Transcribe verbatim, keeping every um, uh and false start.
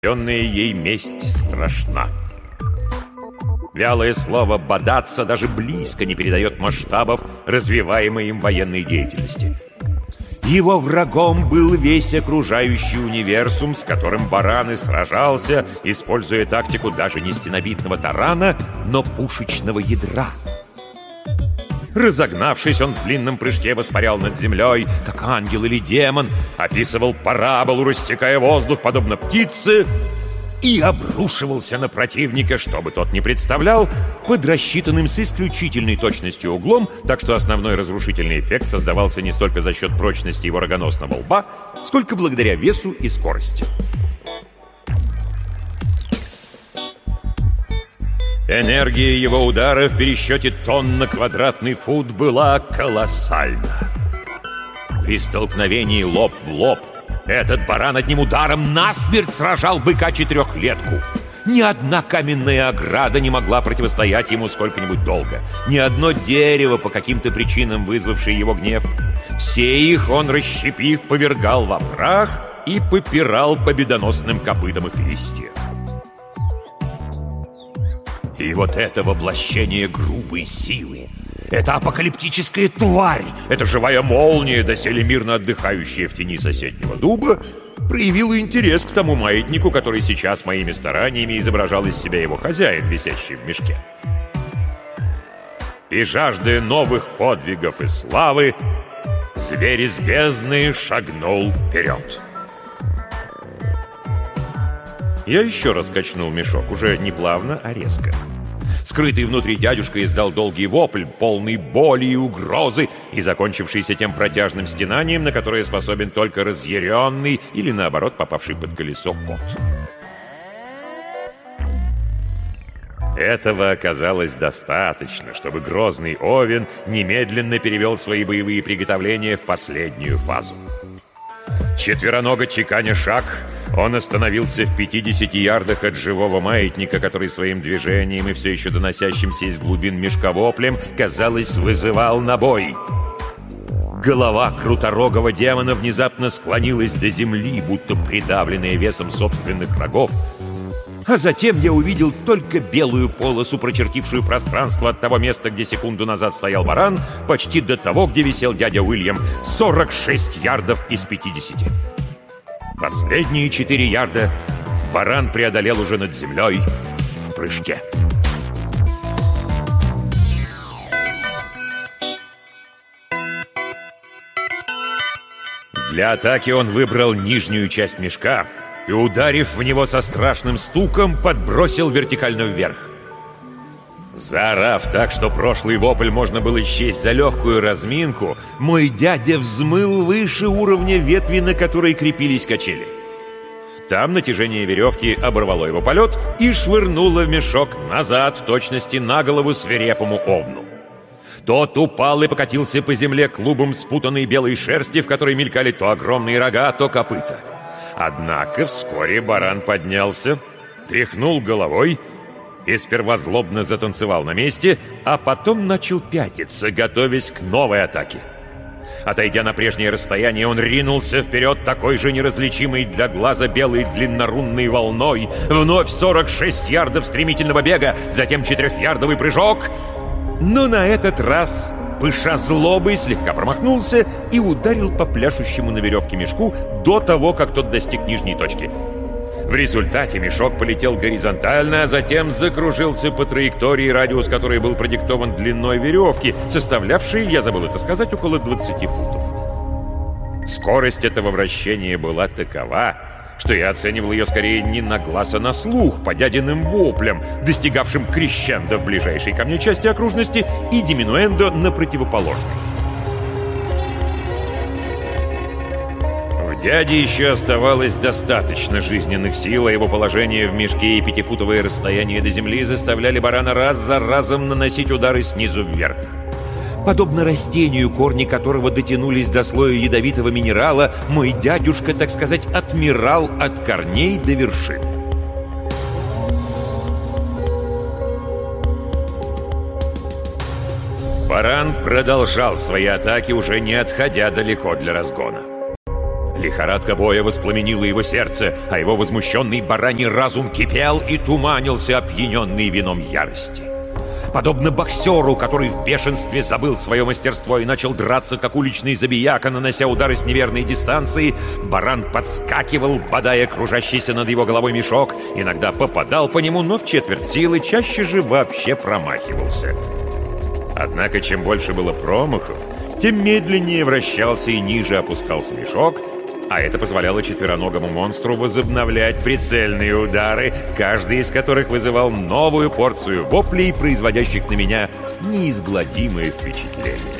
Нанесенная ей месть страшна. Вялое слово «бодаться» даже близко не передает масштабов развиваемой им военной деятельности. Его врагом был весь окружающий универсум, с которым баран и сражался, используя тактику даже не стенобитного тарана, но пушечного ядра. Разогнавшись, он в длинном прыжке воспарял над землей, как ангел или демон, описывал параболу, рассекая воздух, подобно птице, и обрушивался на противника, что бы тот ни представлял, под рассчитанным с исключительной точностью углом, так что основной разрушительный эффект создавался не столько за счет прочности его рогоносного лба, сколько благодаря весу и скорости. Энергия его удара в пересчете тонн на квадратный фут была колоссальна. При столкновении лоб в лоб этот баран одним ударом насмерть сражал быка-четырехлетку. Ни одна каменная ограда не могла противостоять ему сколько-нибудь долго. Ни одно дерево, по каким-то причинам вызвавшее его гнев. Все их он, расщепив, повергал во прах и попирал победоносным копытом их листья. И вот это воплощение грубой силы, это апокалиптическая тварь, эта живая молния, доселе мирно отдыхающая в тени соседнего дуба, проявила интерес к тому маятнику, который сейчас моими стараниями изображал из себя его хозяин, висящий в мешке. И, жаждая новых подвигов и славы, зверь из бездны шагнул вперед. Я еще раз качнул мешок, уже не плавно, а резко. Скрытый внутри дядюшка издал долгий вопль, полный боли и угрозы, и закончившийся тем протяжным стенанием, на которое способен только разъяренный или, наоборот, попавший под колесо кот. Этого оказалось достаточно, чтобы грозный Овен немедленно перевел свои боевые приготовления в последнюю фазу. Четвероного чеканя шаг, он остановился в пятидесяти ярдах от живого маятника, который своим движением и все еще доносящимся из глубин мешка воплем, казалось, вызывал на бой. Голова круторогого демона внезапно склонилась до земли, будто придавленная весом собственных рогов. А затем я увидел только белую полосу, прочертившую пространство от того места, где секунду назад стоял баран, почти до того, где висел дядя Уильям, сорок шесть ярдов из пятидесяти. Последние четыре ярда баран преодолел уже над землей в прыжке. Для атаки он выбрал нижнюю часть мешка и, ударив в него со страшным стуком, подбросил вертикально вверх. Заорав так, что прошлый вопль можно было счесть за легкую разминку, мой дядя взмыл выше уровня ветви, на которой крепились качели. Там натяжение веревки оборвало его полет и швырнуло в мешок назад, в точности на голову свирепому овну. Тот упал и покатился по земле клубом спутанной белой шерсти, в которой мелькали то огромные рога, то копыта. Однако вскоре баран поднялся, тряхнул головой и сперва злобно затанцевал на месте, а потом начал пятиться, готовясь к новой атаке. Отойдя на прежнее расстояние, он ринулся вперед такой же неразличимой для глаза белой длиннорунной волной. Вновь сорок шесть ярдов стремительного бега, затем четырехярдовый прыжок. Но на этот раз, пыша злобой, слегка промахнулся и ударил по пляшущему на веревке мешку до того, как тот достиг нижней точки. В результате мешок полетел горизонтально, а затем закружился по траектории, радиус которой был продиктован длиной веревки, составлявшей, я забыл это сказать, около двадцати футов. Скорость этого вращения была такова, что я оценивал ее скорее не на глаз, а на слух, по дядиным воплям, достигавшим крещендо в ближайшей ко мне части окружности и диминуэндо на противоположной. В дяде еще оставалось достаточно жизненных сил, а его положение в мешке и пятифутовое расстояние до земли заставляли барана раз за разом наносить удары снизу вверх. Подобно растению, корни которого дотянулись до слоя ядовитого минерала, мой дядюшка, так сказать, отмирал от корней до вершин. Баран продолжал свои атаки, уже не отходя далеко для разгона. Лихорадка боя воспламенила его сердце, а его возмущенный бараний разум кипел и туманился, опьяненный вином ярости. Подобно боксеру, который в бешенстве забыл свое мастерство и начал драться, как уличный забияка, нанося удары с неверной дистанции, баран подскакивал, бодая кружащийся над его головой мешок, иногда попадал по нему, но в четверть силы, чаще же вообще промахивался. Однако, чем больше было промахов, тем медленнее вращался и ниже опускался мешок, а это позволяло четвероногому монстру возобновлять прицельные удары, каждый из которых вызывал новую порцию воплей, производящих на меня неизгладимое впечатление.